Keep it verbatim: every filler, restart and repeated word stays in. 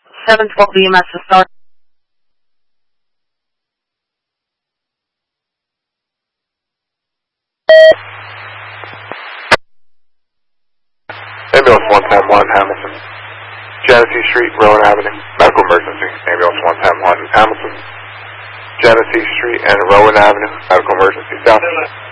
seven twelve B M S to start. Ambulance one ten one Hamilton. Genesee Street, Rowan Avenue. Medical emergency. Ambulance one ten one Hamilton. Genesee Street and Rowan Avenue. Medical emergency. South.